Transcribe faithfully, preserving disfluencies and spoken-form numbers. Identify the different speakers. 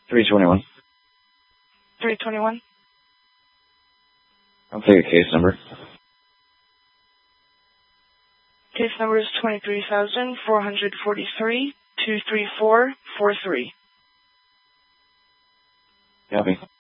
Speaker 1: three twenty-one.
Speaker 2: three twenty-one.
Speaker 1: I'll take a case number.
Speaker 2: Case number is twenty-three thousand four hundred forty-three, two three four four three.
Speaker 1: Copy.